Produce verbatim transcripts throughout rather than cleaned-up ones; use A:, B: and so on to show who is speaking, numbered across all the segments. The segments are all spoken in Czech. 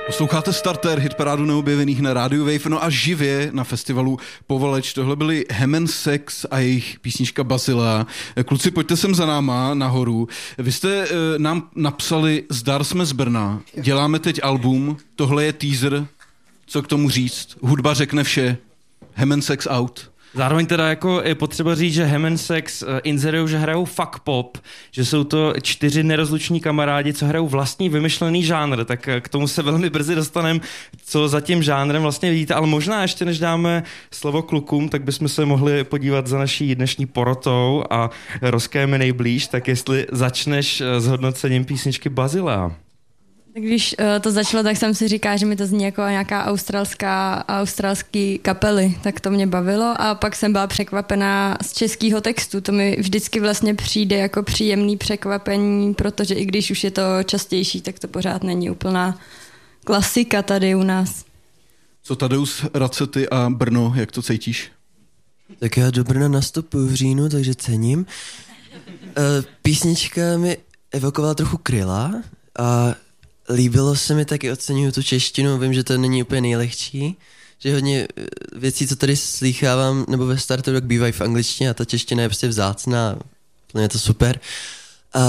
A: Posloucháte Starter, hitparádu neobjevených na rádiu Wave, no a živě na festivalu Povaleč. Tohle byli Hemen Sex a jejich písnička Bazilea. Kluci, pojďte sem za náma nahoru. Vy jste e, nám napsali Zdar jsme z Brna, děláme teď album, tohle je teaser, co k tomu říct? Hudba řekne vše, Hemen Sex out.
B: Zároveň teda jako je potřeba říct, že Hemen Sex inzerujou, že hrajou fuck pop, že jsou to čtyři nerozluční kamarádi, co hrajou vlastní vymyšlený žánr, tak k tomu se velmi brzy dostaneme, co za tím žánrem vlastně vidíte, ale možná ještě než dáme slovo klukům, tak bychom se mohli podívat za naší dnešní porotou a rozkéme nejblíž, tak jestli začneš s hodnocením písničky Bazilea.
C: Tak když uh, to začalo, tak jsem si říkala, že mi to zní jako nějaká australská, australský kapely, tak to mě bavilo a pak jsem byla překvapená z českého textu. To mi vždycky vlastně přijde jako příjemný překvapení, protože i když už je to častější, tak to pořád není úplná klasika tady u nás.
A: Co Tadeusz Racety a Brno, jak to cítíš?
D: Tak já do Brna nastupuju v říjnu, takže cením. Uh, písnička mi evokovala trochu Kryla a líbilo se mi, taky oceňuju tu češtinu, vím, že to není úplně nejlehčí, že hodně věcí, co tady slýchávám, nebo ve startu, jak bývají v angličtině a ta čeština je prostě vzácná, je to super. A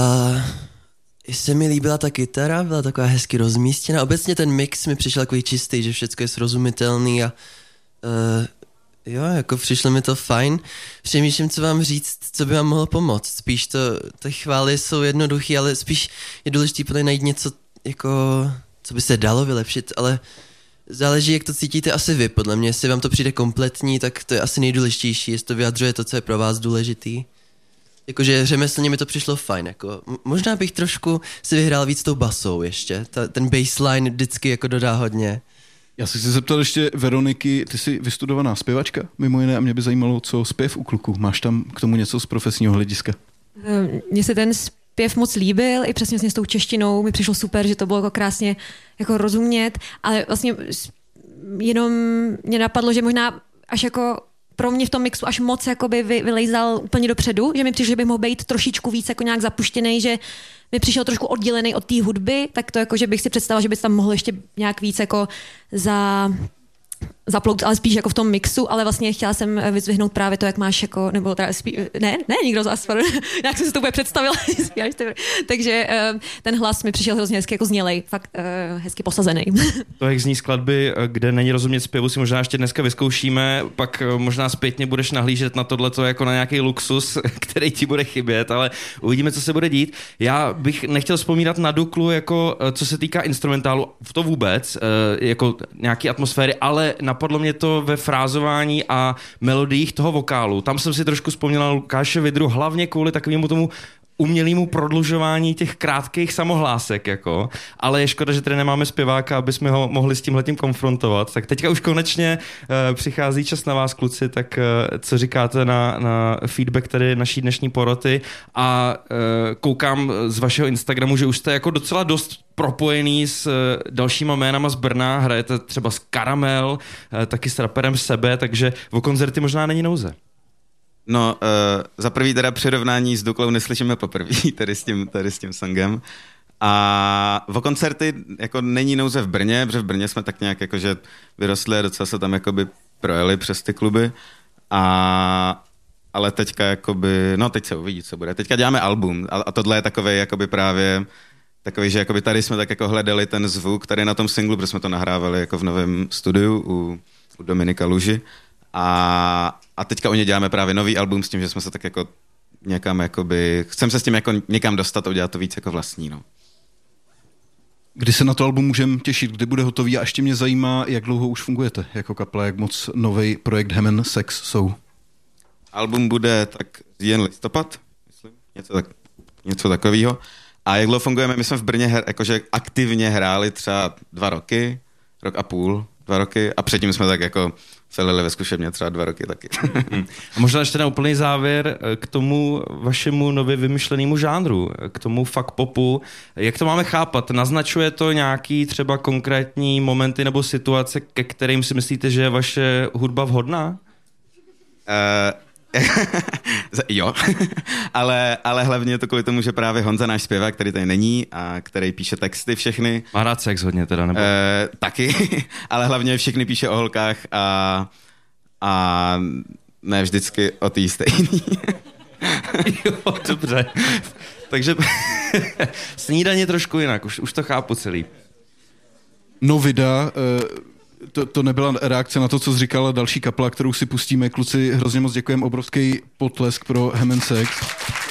D: se mi líbila ta kytara, byla taková hezky rozmístěna, obecně ten mix mi přišel takový čistý, že všechno je srozumitelný a uh, jo, jako přišlo mi to fajn. Přemýšlím, co vám říct, co by vám mohlo pomoct. Spíš to, ty chvály jsou jednoduchý, ale spíš je důležité podle najít něco, jako, co by se dalo vylepšit, ale záleží, jak to cítíte asi vy, podle mě. Jestli vám to přijde kompletní, tak to je asi nejdůležitější, jestli to vyjadřuje to, co je pro vás důležitý. Jakože řemeslně mi to přišlo fajn, jako, možná bych trošku si vyhrál víc tou basou ještě, Ta, ten bassline vždycky jako dodá hodně.
A: Já se chci zeptat ještě Veroniky, ty jsi vystudovaná zpěvačka, mimo jiné, a mě by zajímalo, co zpěv u kluku. Máš tam k tomu něco z profesního hlediska?
E: Mně se ten zpěv moc líbil, i přesně s tou češtinou mi přišlo super, že to bylo jako krásně jako rozumět, ale vlastně jenom mě napadlo, že možná až jako pro mě v tom mixu až moc jakoby vy, vylejzal úplně dopředu, že mi přišlo, že by mohl být trošičku víc jako nějak zapuštěný, že mi přišel trošku oddělený od té hudby, tak to jako, že bych si představila, že by tam mohl ještě nějak víc jako za... zaplout, ale spíš jako v tom mixu, ale vlastně chtěla jsem vyzvihnout právě to, jak máš jako, nebo teda spí, ne, ne, nikdo z vás, nějak jsem si to úplně představila, takže uh, ten hlas mi přišel hrozně hezky jako znělej, fakt uh, hezky posazený.
B: To, jak zní skladby, kde není rozumět zpěvu, si možná ještě dneska vyzkoušíme, pak možná zpětně budeš nahlížet na tohleto jako na nějaký luxus, který ti bude chybět, ale uvidíme, co se bude dít. Já bych nechtěl vzpomínat na Duklu, jako co se týká instrumentálu, v to vůbec, jako nějaký atmosféry, ale napadlo mě to ve frázování a melodiích toho vokálu. Tam jsem si trošku vzpomněla Lukáše Vidru, hlavně kvůli takovému tomu umělému prodlužování těch krátkých samohlásek, jako. Ale je škoda, že tady nemáme zpěváka, aby jsme ho mohli s tímhletím konfrontovat. Tak teďka už konečně uh, přichází čas na vás, kluci, tak uh, co říkáte na, na feedback tady naší dnešní poroty a uh, koukám z vašeho Instagramu, že už jste jako docela dost propojený s uh, dalšíma jménama z Brna, hrajete třeba s Karamel, uh, taky s raperem Sebe, takže o koncerty možná není nouze.
F: No, uh, za prvý teda přirovnání s Duklou neslyšíme poprvé, tady s tím, tady s tím songem. A o koncerty jako není nouze v Brně, protože v Brně jsme tak nějak jakože vyrostli a docela se tam jakoby projeli přes ty kluby. A, ale teďka jakoby, no teď se uvidí, co bude. Teďka děláme album a, a tohle je takovej jakoby právě takový, že jakoby tady jsme tak jako hledali ten zvuk tady na tom singlu, protože jsme to nahrávali jako v novém studiu u, u Dominika Luži. A, a teďka o ně děláme právě nový album s tím, že jsme se tak jako někam jakoby, chcem se s tím jako někam dostat a udělat to víc jako vlastní, no.
A: Kdy se na to album můžeme těšit, kdy bude hotový a ještě mě zajímá, jak dlouho už fungujete jako kapela, jak moc nový projekt Hemen Sex jsou.
F: Album bude tak jen listopad, myslím, něco, tak, něco takového. A jak dlouho fungujeme, my jsme v Brně her, jakože aktivně hráli třeba dva roky, rok a půl, dva roky a předtím jsme tak jako celili ve zkušebně třeba dva roky taky.
B: A možná ještě na úplný závěr k tomu vašemu nově vymyšlenému žánru, k tomu fuck popu. Jak to máme chápat? Naznačuje to nějaký třeba konkrétní momenty nebo situace, ke kterým si myslíte, že je vaše hudba vhodná?
F: Uh, Jo, ale, ale hlavně je to kvůli tomu, že právě Honza, náš zpěvák, který tady není a který píše texty všechny.
B: Má rád sex hodně teda, nebo?
F: E, taky, ale hlavně všechny píše o holkách a, a ne vždycky o tý stejný.
B: Jo, dobře. Takže snídaně trošku jinak, už, už to chápu celý.
A: Novida, to, to nebyla reakce na to, co jsi říkala další kapela, kterou si pustíme. Kluci, hrozně moc děkujeme, obrovský potlesk pro Hem and Sex.